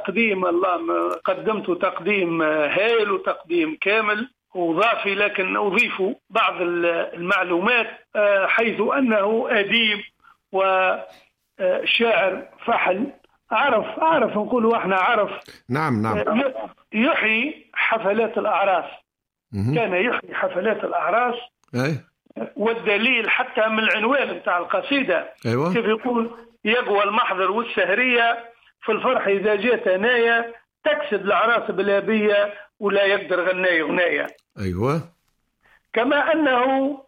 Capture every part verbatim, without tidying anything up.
تقديم الله قدمت تقديم هائل وتقديم كامل وضافي، لكن أضيف بعض المعلومات حيث أنه أديب وشاعر فحل. عرف عرف نقول احنا عرف نعم نعم يحيي حفلات الأعراس. كان يحيي حفلات الأعراس. أي. والدليل حتى من العنوان بتاع القصيدة. أيوة. كيف يقول: يقوى المحضر والسهرية في الفرح إذا جاءت هنايا، تكسد الأعراس بلابية ولا يقدر غناية غناية. أيوة. كما أنه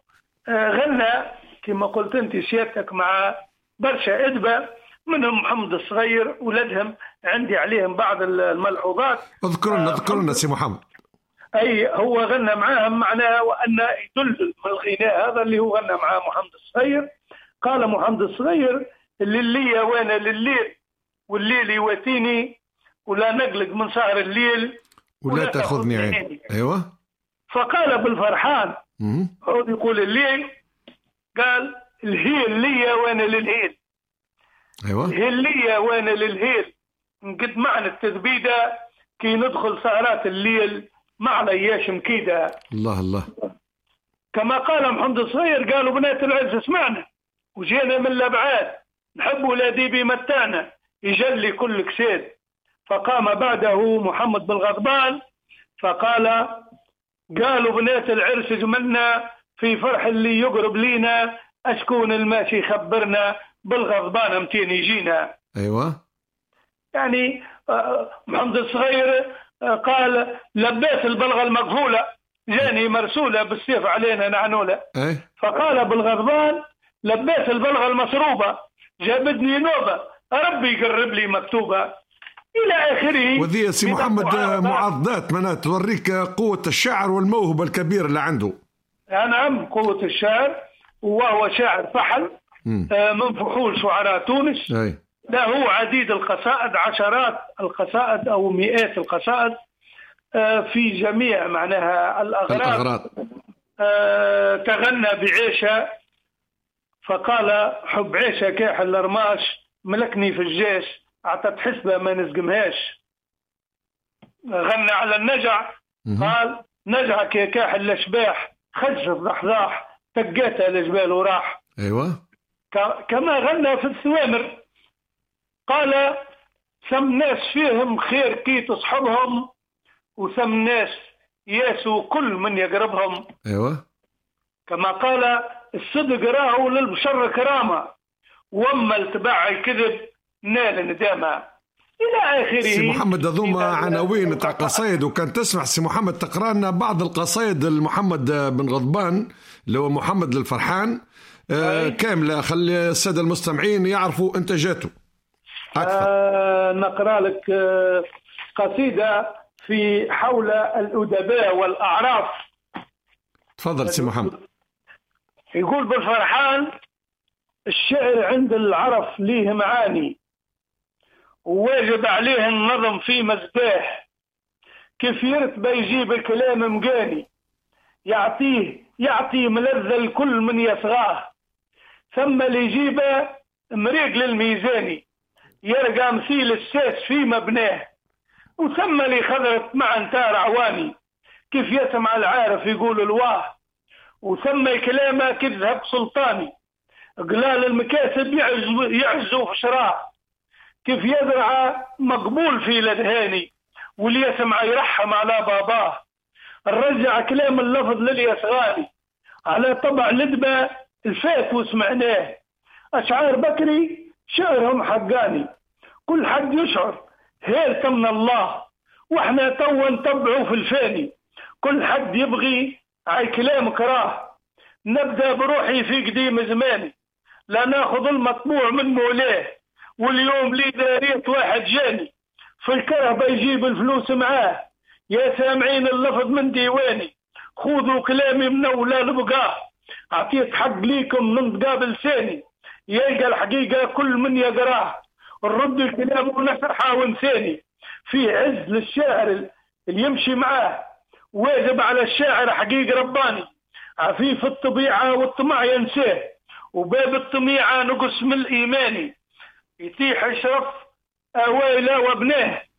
غنى كما قلت أنت سيادتك مع برشا أدبة منهم محمد الصغير ولدهم، عندي عليهم بعض الملحوظات. اذكرنا اذكرنا سي محمد. أي هو غنى معاهم معناها وأن يدل الغناء هذا اللي هو غنى مع محمد الصغير. قال محمد الصغير: الليلية وانا لليل والليل يواتيني ولا نقلق من سهر الليل ولا تاخذني عيني. ايوه. فقال بالفرحان هو يقول الليل، قال الهيل ليا وانا للهيل. ايوه. الهيل ليا وانا للهيل، نقد معنى التثبيده كي ندخل سهرات الليل مع لياش مكيده. الله الله. كما قال محمد الصغير: قالوا بنات العز اسمعنا وجينا من الابعاد، نحب ولادي بمتانا يجلي كل كساد. فقام بعده محمد بن غضبان فقال: قالوا بنات العرس جملنا في فرح اللي يقرب لينا، أشكون الماشي يخبرنا بالغضبان متين يجينا. أيوة. يعني محمد الصغير قال: لبيت البلغة المقفولة جاني مرسولة بالسيف علينا نعنولة. أي. فقال بالغضبان: لبيت البلغة المسروبة جابتني نوبة ربي يقرب لي مكتوبة، إلى آخره. وذي سي محمد معضات منها توريك قوة الشعر والموهبة الكبيرة اللي عنده. نعم قوة الشعر، وهو شاعر فحل آه من فحول شعراء تونس. أي. له عديد القصائد، عشرات القصائد أو مئات القصائد آه في جميع معناها الأغراض, الأغراض. آه تغنى بعيشة، فقال: حب عيشة كاحل الرماش ملكني في الجيش أعطت حسبة ما نسقمهاش. غنى على النجع، قال: نجعك يا كاحل الأشباح خجف ضحضاح تقيتها الجبال وراح. أيوة. كما غنى في الثوامر، قال: سم ناس فيهم خير كي تصحبهم وسم ناس ياسوا كل من يقربهم. أيوة. كما قال: الصدق راهو للبشر كرامة وما التباع الكذب نال ندامة، إلى آخره. سي محمد هذوما عناوين تاع قصايد، وكان تسمح سي محمد تقرأ لنا بعض القصايد لمحمد بن غضبان اللي هو محمد للفرحان آه كاملة، خلي السادة المستمعين يعرفوا انتاجاته أكثر. آه نقرأ لك آه قصيدة في حول الأدباء والأعراف. تفضل سي محمد. يقول بالفرحان: الشعر عند العرف ليه معاني وواجب عليه النظم في مزداح، كيف يرتبه يجيب الكلام مقاني يعطيه يعطي ملذة الكل من يصغاه، ثم اللي يجيبه مريق للميزاني يرقى مثيل الساس في مبناه، وثم اللي خضرت مع انتار عواني كيف يسمع العارف يقول الواه، وثم كلامه كذهب سلطاني قلال المكاسب يعزوا في شراه، كيف يزرع مقبول في الأذهاني واللي يسمع يرحم على باباه، نرجع كلام اللفظ لليسغاني على طبع لدبة الفات وسمعناه، أشعار بكري شعرهم حقاني كل حد يشعر هيل من الله، واحنا توا نتبعوا في الفاني كل حد يبغي عاي كلام كراه، نبدأ بروحي في قديم زماني لا ناخذ المطبوع من مولاه، واليوم لي داريت واحد جاني في الكرهبة يجيب الفلوس معاه، يا سامعين اللفظ من ديواني خذوا كلامي من أولاد بقاه، أعطيت حق ليكم من قابل ثاني يلقى الحقيقة كل من يقراه، الرد الكلام ونفرحه ونساني في عز للشاعر اللي يمشي معاه، واجب على الشاعر حقيقة رباني عفيف الطبيعة والطمع ينساه، وباب الطميعة نقص من الإيماني يتيح اشرف اويله وابناه،